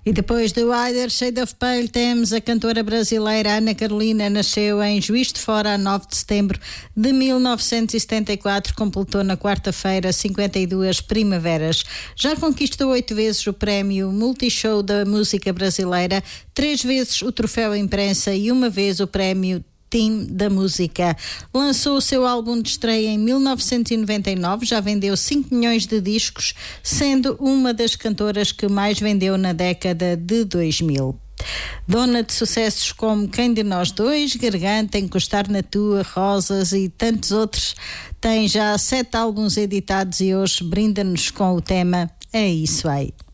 E depois do Wider Shade of Pale temos a cantora brasileira Ana Carolina. Nasceu em Juiz de Fora a 9 de setembro de 1974, completou na quarta-feira 52 primaveras. Já conquistou 8 vezes o prémio Multishow da música brasileira, 3 vezes o troféu imprensa e 1 vez o prémio Team da música. Lançou o seu álbum de estreia em 1999, já vendeu 5 milhões de discos, sendo uma das cantoras que mais vendeu na década de 2000. Dona de sucessos como Quem de Nós Dois, Garganta, Encostar na Tua, Rosas e tantos outros, tem já 7 álbuns editados e hoje brinda-nos com o tema É Isso Aí.